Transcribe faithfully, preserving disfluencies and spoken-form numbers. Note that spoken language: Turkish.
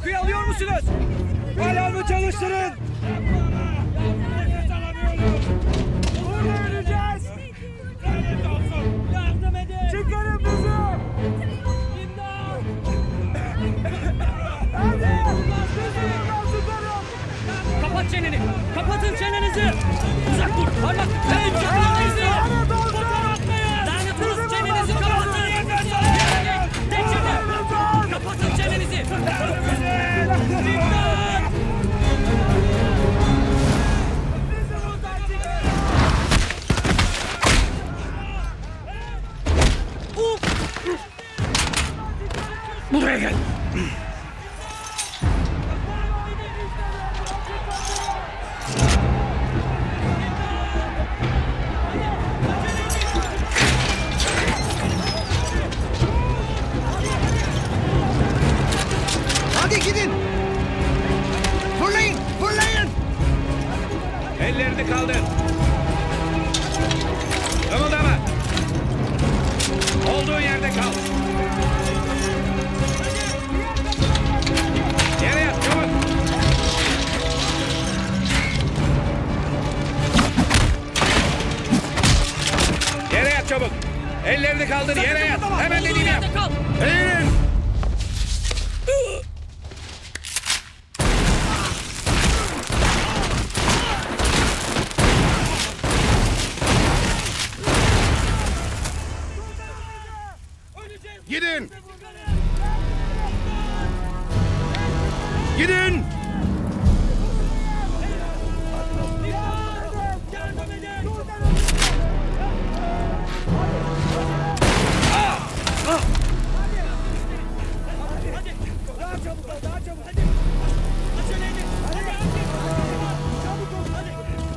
Kokuyu alıyor musunuz? Alarmı çalıştırın. Nefes alamıyorum. Burada öleceğiz. Lanet olsun. Yardım edin. Çıkarın bizi. İmdat. Hadi. Kapat çeneni. Kapatın çenenizi. Uzak dur. Parmak. Hey çenenizi. Lanet olsun çenenizi kapatın. Tek çene. Kapatın çenenizi. İmdat. Buraya gel. Hadi gidin. Fırlayın, fırlayın. Ellerini kaldır. Kımıldama. Olduğun yerde kal. Yere yat çabuk. Yere yat çabuk. Ellerini kaldır, yere yat. Hemen Olduğun dediğimi yap. yerde kal. Eğilin. Gidin. Gidin. Daha çabuk ol, daha çabuk. Hadi.